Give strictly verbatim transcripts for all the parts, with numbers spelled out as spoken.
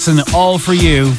And all for you.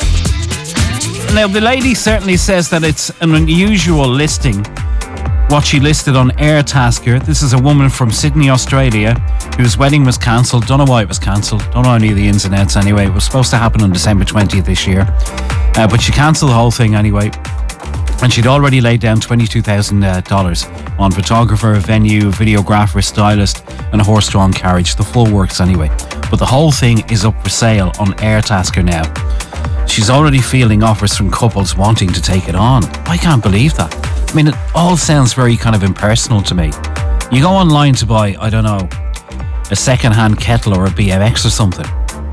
Now, the lady certainly says that it's an unusual listing, what she listed on Airtasker. This is a woman from Sydney, Australia, whose wedding was cancelled. Don't know why it was cancelled. Don't know any of the ins and outs anyway. It was supposed to happen on December twentieth this year. Uh, but she cancelled the whole thing anyway. And she'd already laid down twenty-two thousand dollars uh, on photographer, venue, videographer, stylist, and a horse-drawn carriage. The full works anyway. But the whole thing is up for sale on Airtasker now. She's already fielding offers from couples wanting to take it on. I can't believe that. I mean, it all sounds very kind of impersonal to me. You go online to buy, I don't know, a second-hand kettle or a B M X or something.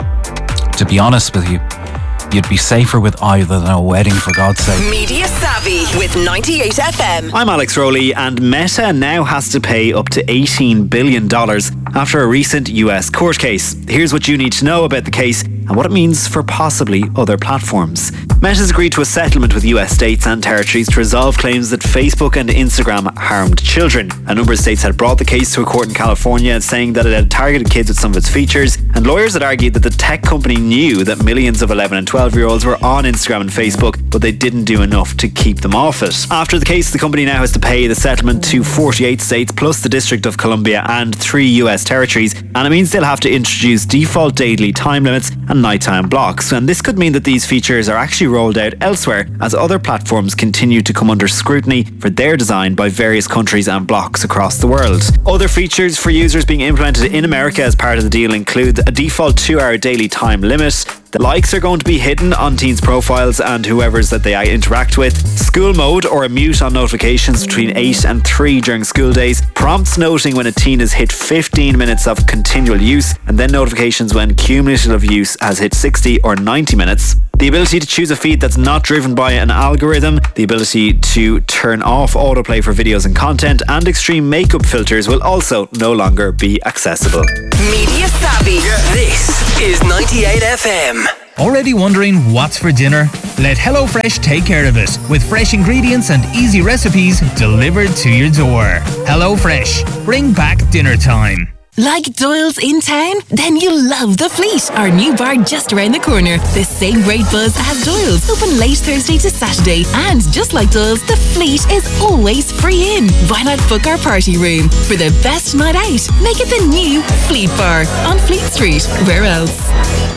To be honest with you, you'd be safer with either than a wedding, for God's sake. Media Savvy with ninety-eight F M. I'm Alex Rowley, and Meta now has to pay up to eighteen billion dollars after a recent U S court case. Here's what you need to know about the case and what it means for possibly other platforms. Meta's agreed to a settlement with U S states and territories to resolve claims that Facebook and Instagram harmed children. A number of states had brought the case to a court in California, saying that it had targeted kids with some of its features, and lawyers had argued that the tech company knew that millions of eleven and twelve year olds were on Instagram and Facebook, but they didn't do enough to keep them off it. After the case, the company now has to pay the settlement to forty-eight states plus the District of Columbia and three U S territories, and it means they'll have to introduce default daily time limits and nighttime blocks. And this could mean that these features are actually rolled out elsewhere as other platforms continue to come under scrutiny for their design by various countries and blocks across the world. Other features for users being implemented in America as part of the deal include a default two hour daily time limit. The likes are going to be hidden on teens' profiles and whoever's that they interact with. School mode, or a mute on notifications between eight and three during school days. Prompts noting when a teen has hit fifteen minutes of continual use, and then notifications when cumulative use has hit sixty or ninety minutes. The ability to choose a feed that's not driven by an algorithm, the ability to turn off autoplay for videos and content, and extreme makeup filters will also no longer be accessible. Media Savvy. Yeah. This is ninety-eight F M. Already wondering what's for dinner? Let HelloFresh take care of it with fresh ingredients and easy recipes delivered to your door. HelloFresh, bring back dinner time. Like Doyle's in town? Then you'll love The Fleet, our new bar just around the corner. The same great buzz as Doyle's, open late Thursday to Saturday. And just like Doyle's, The Fleet is always free in. Why not book our party room? For the best night out, make it the new Fleet Bar on Fleet Street. Where else?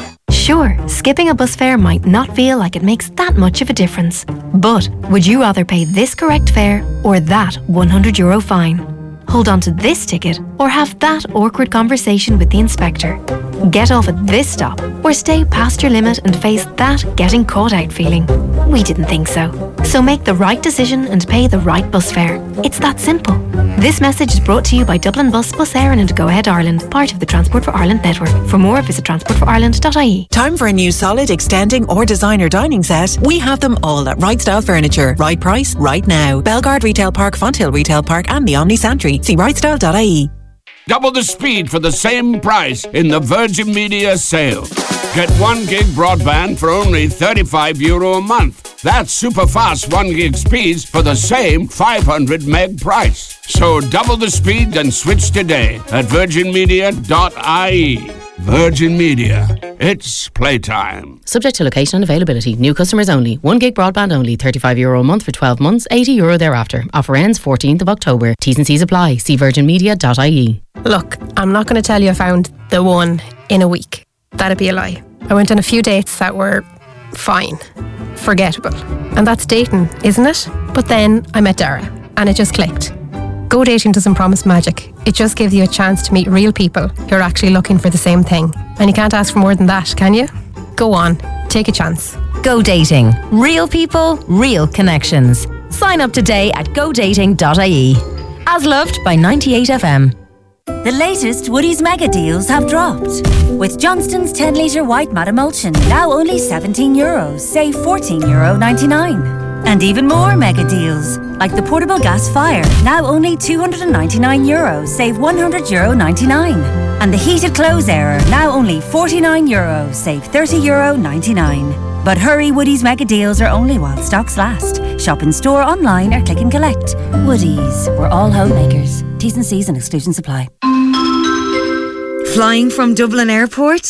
Sure, skipping a bus fare might not feel like it makes that much of a difference. But would you rather pay this correct fare or that one hundred euro fine? Hold on to this ticket or have that awkward conversation with the inspector? Get off at this stop or stay past your limit and face that getting caught out feeling? We didn't think so. So make the right decision and pay the right bus fare. It's that simple. This message is brought to you by Dublin Bus, Bus Éireann and Go Ahead Ireland, part of the Transport for Ireland network. For more, visit transport for ireland dot I E. Time for a new solid, extending or designer dining set? We have them all at Right Style Furniture. Right price, right now. Bellegarde Retail Park, Fonthill Retail Park and the Omni Santry. See right style dot I E. Double the speed for the same price in the Virgin Media sale. Get one gig broadband for only thirty-five euro a month. That's super fast one gig speeds for the same five hundred meg price. So double the speed and switch today at virgin media dot I E. Virgin Media. It's playtime. Subject to location and availability. New customers only. One gig broadband only. thirty-five euro a month for twelve months. eighty euro thereafter. Offer ends fourteenth of October. T's and C's apply. See virgin media dot I E. Look, I'm not going to tell you I found the one in a week. That'd be a lie. I went on a few dates that were fine. Forgettable. And that's dating, isn't it? But then I met Dara and it just clicked. Go dating doesn't promise magic. It just gives you a chance to meet real people who are actually looking for the same thing. And you can't ask for more than that, can you? Go on, take a chance. Go dating. Real people, real connections. Sign up today at go dating dot I E. As loved by ninety-eight F M. The latest Woodies mega deals have dropped. With Johnston's ten litre white matte emulsion, now only seventeen euros, save fourteen euro ninety-nine. And even more mega deals, like the portable gas fire, now only two hundred ninety-nine euros, save one hundred euro ninety-nine. And the heated clothes airer, now only forty-nine euros, save thirty euro ninety-nine. But hurry, Woodies mega deals are only while stocks last. Shop in store, online or click and collect. Woodies, we're all homemakers. T's and C's and exclusions apply. Flying from Dublin Airport?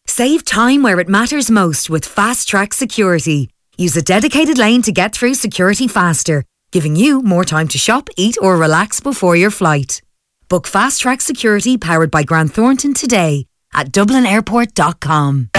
Save time where it matters most with Fast Track Security. Use a dedicated lane to get through security faster, giving you more time to shop, eat or relax before your flight. Book Fast Track Security powered by Grant Thornton today at dublin airport dot com.